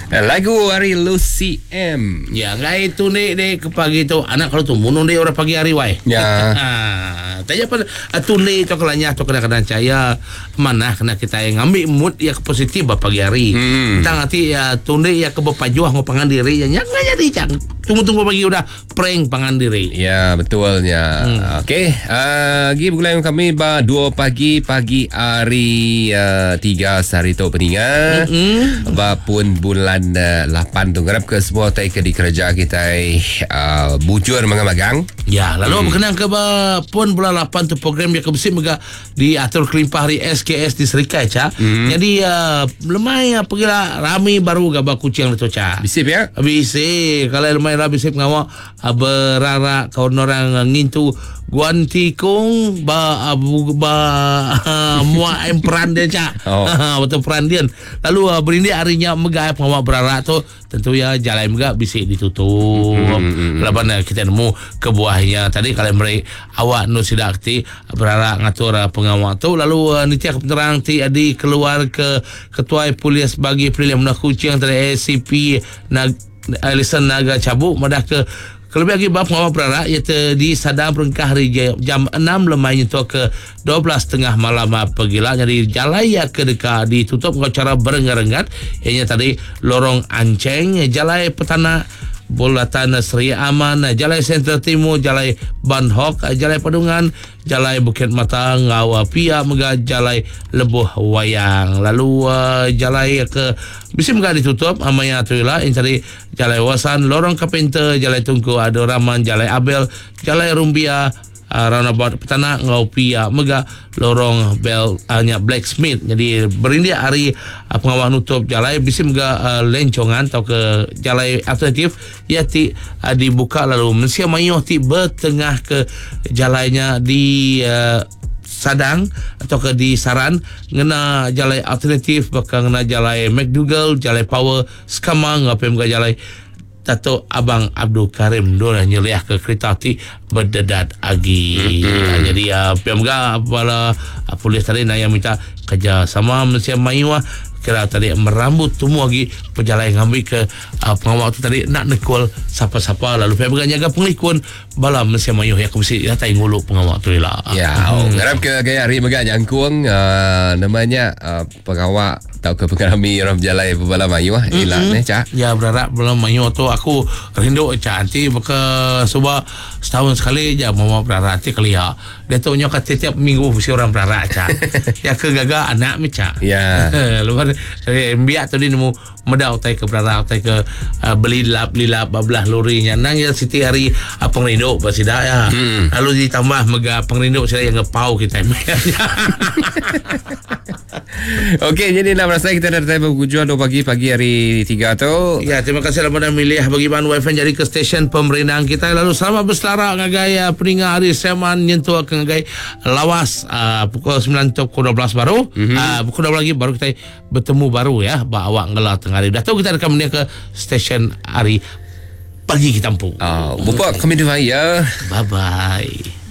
Lagu hari Lucy M. Ya, ngai tu ni ke pagi tu anak kalau tu munung dia orang pagi hari wai. Ya. Tanya pada tu ni tu kelanya tu kadang-kadang caya mana kena kita yang ambil mood ya ke positif pagi hari. Tang hati ya tu ni ya ke berpajuah ngopangan diri ya nyang jadi cang. Tunggu-tunggu pagi udah prank pangan diri. Ya, betulnya. Okey, lagi bergulai kami 2 pagi hari 3 hari tu peningan. Walaupun bulan 8 tu ngarap ke semua tai ke di kerja kita bujur mengagang. Ya, lalu berkenaan ke pun bulan 8 tu program dia kebesi mega diatur kelimpah hari SKS di Serikai ca. Jadi lemai pergilah rami baru gabak kucing tu ca. Bisip ya? Bisip. Kalau lemai rabi bisip ngawak berara kawan orang ngintu guan tikung mua peran dia ca. Betul peran dia. Lalu berindi harinya mega ngawak berara tu tentu ya jalan mega bisip ditutup. Laban kita nemu kebuahnya tadi kalau mereka awak nu sidak ti berara ngatur pengawal tu lalu nitia kepenerang ti adi keluar ke ketua polis bagi pilihan kucing dari ACP Alison Naga Cabuk madah ke lebih lagi bab pengawal berara iaitu di Sadang Perengkah hari jam 6 lemai itu ke 12.30 malam pergila jadi jalaya ke dekat ditutup dengan cara berenggat-enggat ianya tadi lorong Anceng jalai petana Bulatan Seri Aman, Jalai Sentral Timur, Jalai Banhok, Jalai Padungan, Jalai Bukit Mata, Ngawa Pia, Mega Jalai Lebuh Wayang. Lalu Jalai ke bisa mega ditutup amanya tuila ini tadi Jalai Wasan, Lorong Kapenter, Jalai Tungku Adoraman, Jalai Abel, Jalai Rumbia, roundabout Petana Ngaupia mega lorong bel blacksmith jadi berindia hari pengawal nutup jalai bisa mega lencongan atau ke jalai alternatif ya ti dibuka lalu mensia mayuh ti bertengah ke jalainya di Sadang atau ke di Saran ngena jalai alternatif bakal ngena jalai McDougall jalai Power Skamang apa mega jalai Dato' Abang Abdul Karim Dora nyeliah ke kereta api berdedat agi. Jadi PMG kepala polis tadi yang minta kerjasama Malaysia Mayuah kira tadi merambut tumbuh lagi perjalanan ngambil ke pengawal tu tadi nak nekul siapa-siapa lalu PMG nyaga penglikun bala Malaysia Mayuah yang mesti datai ngulu pengawal tu lah. Ya, ngarap ke gaya hari mega jangkuang namanya pengawal tahu ke pengalami orang berjalan berbala Mayuah ilah ni cak. Ya berharap bala Mayuah tu aku rindu cak nanti baka sebab setahun sekali je mau berharap nanti kelia dia tu nyokat setiap minggu mesti orang berharap cak. Ya ke gaga anak mi cak. Ya. Luar biak tu dia nemu medau tai ke berharap tai ke beli lap belah lorinya nang ya siti hari pengrinduk pasida ya. Lalu ditambah mega pengrinduk saya yang ngepau kita. Okey, jadi nak merasa kita dah datang berkunjung 2 pagi hari 3 tu. Ya, terima kasih kepada milih bagi bahan WFM jadi ke stesen pemerintahan kita. Lalu selamat berselara ngagai peringah hari Seman nyentuh ke ngagai lawas pukul 9 tu pukul 12 baru. Pukul 12 lagi baru kita bertemu baru ya. Awak ngelah tengah hari. Dah tahu kita akan menia ke stesen hari pagi kita tampung. Bupak kami dua ya. Bye bye.